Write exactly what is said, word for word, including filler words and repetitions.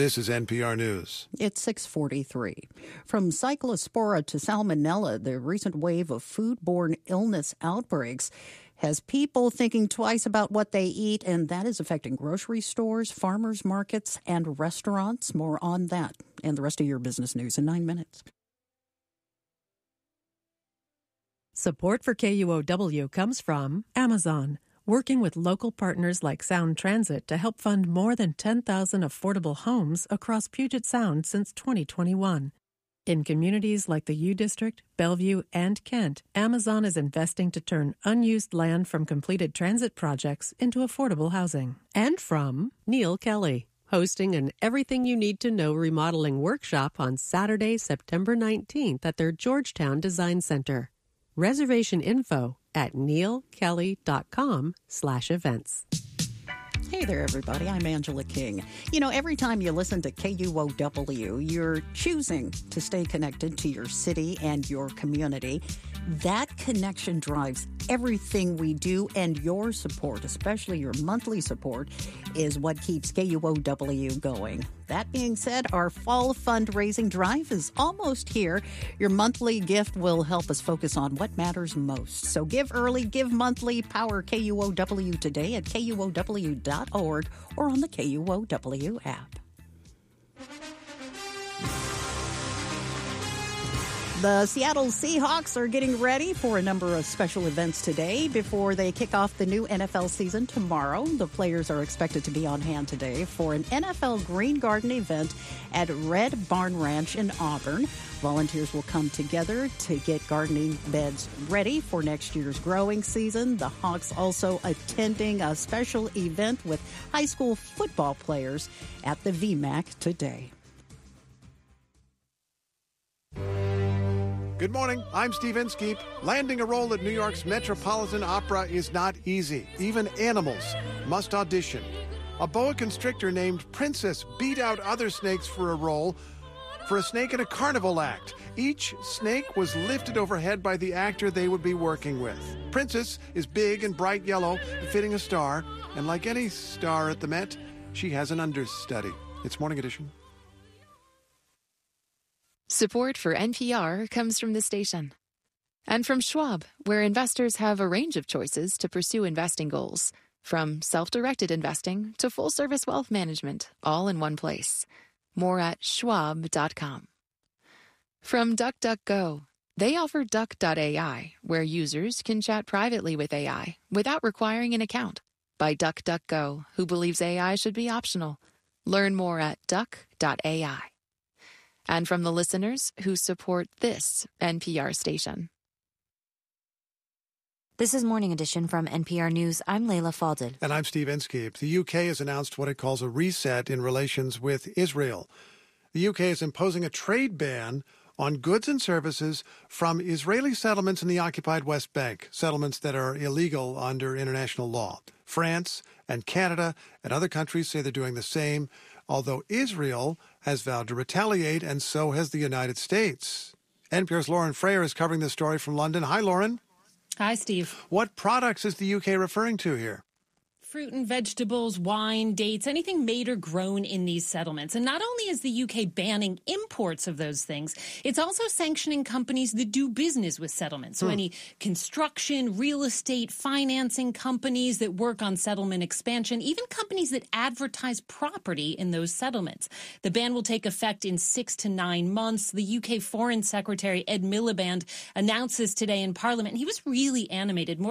This is N P R News. It's six forty-three. From cyclospora to salmonella, the recent wave of foodborne illness outbreaks has people thinking twice about what they eat, and that is affecting grocery stores, farmers markets, and restaurants. More on that and the rest of your business news in nine minutes. Support for K U O W comes from Amazon, working with local partners like Sound Transit to help fund more than ten thousand affordable homes across Puget Sound since twenty twenty-one. In communities like the U District, Bellevue, and Kent, Amazon is investing to turn unused land from completed transit projects into affordable housing. And from Neil Kelly, hosting an Everything You Need to Know remodeling workshop on Saturday, September nineteenth at their Georgetown Design Center. Reservation info at neilkelly.com slash events. Hey there, everybody. I'm Angela King. You know, every time you listen to K U O W, you're choosing to stay connected to your city and your community. That connection drives everything we do, and your support, especially your monthly support, is what keeps K U O W going. That being said, our fall fundraising drive is almost here. Your monthly gift will help us focus on what matters most. So give early, give monthly, power K U O W today at K U O W dot org or on the K U O W app. The Seattle Seahawks are getting ready for a number of special events today before they kick off the new N F L season tomorrow. The players are expected to be on hand today for an N F L Green Garden event at Red Barn Ranch in Auburn. Volunteers will come together to get gardening beds ready for next year's growing season. The Hawks also attending a special event with high school football players at the V MAC today. Good morning. I'm Steve Inskeep. Landing a role at New York's Metropolitan Opera is not easy. Even animals must audition. A boa constrictor named Princess beat out other snakes for a role for a snake in a carnival act. Each snake was lifted overhead by the actor they would be working with. Princess is big and bright yellow, fitting a star. And like any star at the Met, she has an understudy. It's Morning Edition. Support for N P R comes from the station. And from Schwab, where investors have a range of choices to pursue investing goals. From self-directed investing to full-service wealth management, all in one place. More at schwab dot com. From DuckDuckGo, they offer duck dot A I, where users can chat privately with A I without requiring an account. By DuckDuckGo, who believes A I should be optional. Learn more at duck dot A I. And from the listeners who support this N P R station. This is Morning Edition from N P R News. I'm Layla Falded. And I'm Steve Inskeep. The U K has announced what it calls a reset in relations with Israel. The U K is imposing a trade ban on goods and services from Israeli settlements in the occupied West Bank, settlements that are illegal under international law. France and Canada and other countries say they're doing the same, although Israel has vowed to retaliate, and so has the United States. N P R's Lauren Frayer is covering this story from London. Hi, Lauren. Hi, Steve. What products is the U K referring to here? Fruit and vegetables, wine, dates, anything made or grown in these settlements. And not only is the U K banning imports of those things, it's also sanctioning companies that do business with settlements. So hmm. any construction, real estate, financing companies that work on settlement expansion, even companies that advertise property in those settlements. The ban will take effect in six to nine months. The U K Foreign Secretary Ed Miliband announced this today in Parliament, and he was really animated. More